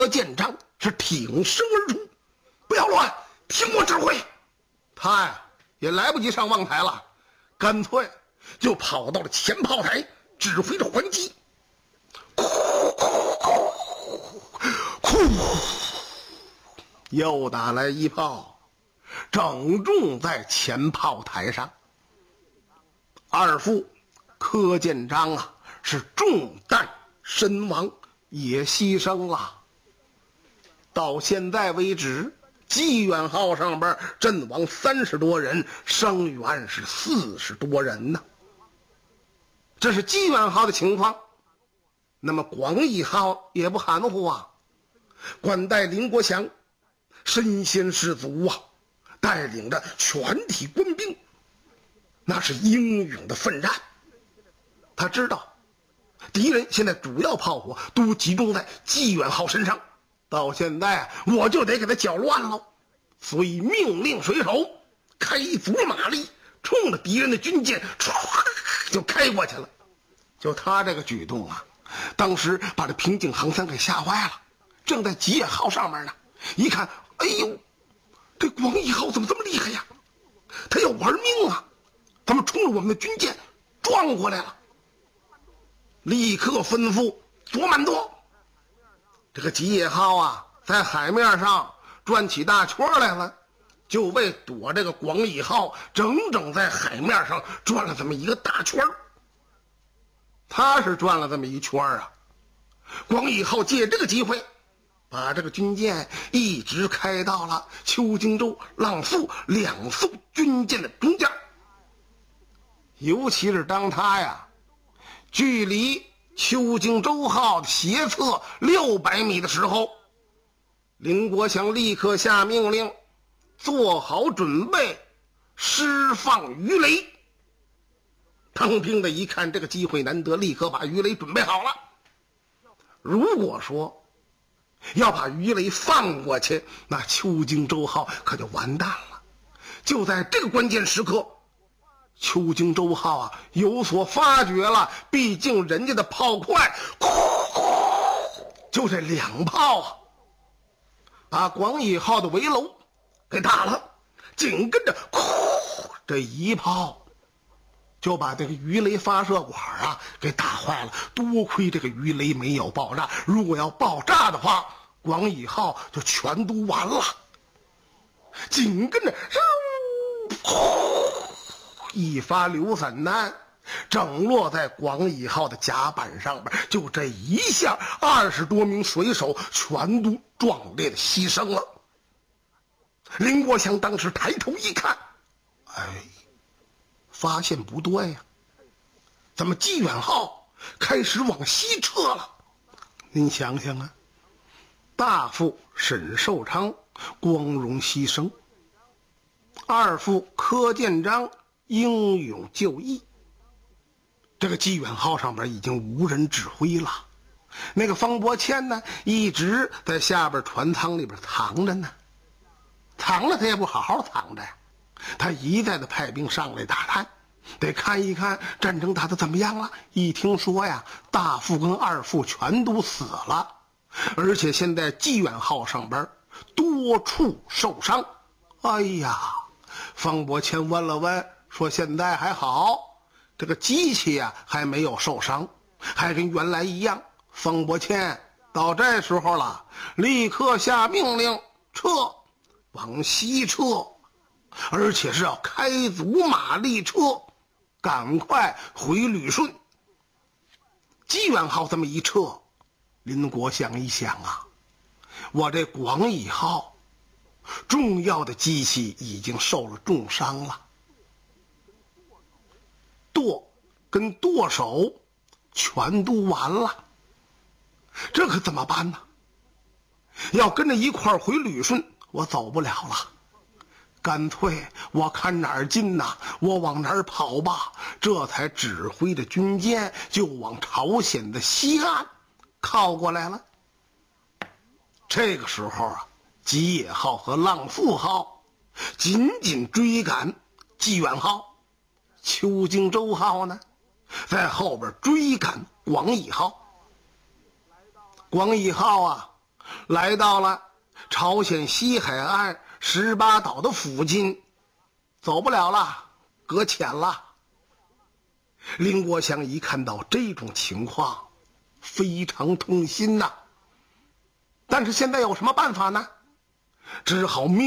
建章是挺身而出，不要乱，听我指挥。他呀也来不及上望台了，干脆就跑到了前炮台，指挥着还击。又打来一炮，正中在前炮台上。二副柯建章啊是中弹身亡，也牺牲了。到现在为止，济远号上边阵亡30多人，伤员是40多人呢。这是济远号的情况。那么广义号也不含糊啊，管带林国祥身先士卒啊，带领着全体官兵，那是英勇的奋战。他知道敌人现在主要炮火都集中在济远号身上，到现在我就得给他搅乱了，所以命令水手开足马力，冲着敌人的军舰唰就开过去了。就他这个举动啊，当时把这平井航三给吓坏了，正在济远号上面呢，一看，哎呦，这广义号怎么这么厉害呀？他要玩命啊！他们冲着我们的军舰撞过来了，立刻吩咐左满舵。这个济野号啊，在海面上转起大圈来了，就为躲这个广义号，整整在海面上转了这么一个大圈。他是转了这么一圈啊，广义号借这个机会把这个军舰一直开到了邱荆州、浪速2艘军舰的中间。尤其是当他呀距离邱荆州号的斜侧600米的时候，林国祥立刻下命令做好准备，释放鱼雷。当兵的一看这个机会难得，立刻把鱼雷准备好了。如果说要把鱼雷放过去，那邱荆州号可就完蛋了。就在这个关键时刻，邱荆州号啊有所发觉了，毕竟人家的炮快，就这2炮啊把广义号的围楼给打了，紧跟着这1炮就把这个鱼雷发射管啊给打坏了。多亏这个鱼雷没有爆炸，如果要爆炸的话，广义号就全都完了。紧跟着一发榴散弹整落在广义号的甲板上边，就这一下20多名水手全都壮烈的牺牲了。林国祥当时抬头一看，发现不对呀，怎么济远号开始往西撤了？您想想啊，大副沈寿昌光荣牺牲，二副柯建章英勇就义，这个济远号上边已经无人指挥了。那个方伯谦呢，一直在下边船舱里边藏着呢，藏了他也不好好藏着呀，他一再的派兵上来打探，得看一看战争打得怎么样了。一听说呀，大副跟二副全都死了，而且现在济远号上边多处受伤。哎呀，方伯谦问了问，说现在还好，这个机器呀还没有受伤，还跟原来一样。方伯谦到这时候了，立刻下命令撤，往西撤，而且是要开足马力撤，赶快回旅顺。济远号这么一撤，林国祥一想啊，我这广义号重要的机器已经受了重伤了，舵跟舵手全都完了，这可怎么办呢？要跟着一块儿回旅顺，我走不了了，干脆我看哪儿近呐，我往哪儿跑吧。这才指挥着军舰就往朝鲜的西岸靠过来了。这个时候啊，吉野号和浪速号紧紧追赶济远号，邱荆州号呢在后边追赶广义号。广义号啊来到了朝鲜西海岸18岛的附近，走不了了，搁浅了。林国祥一看到这种情况，非常痛心呐。但是现在有什么办法呢？只好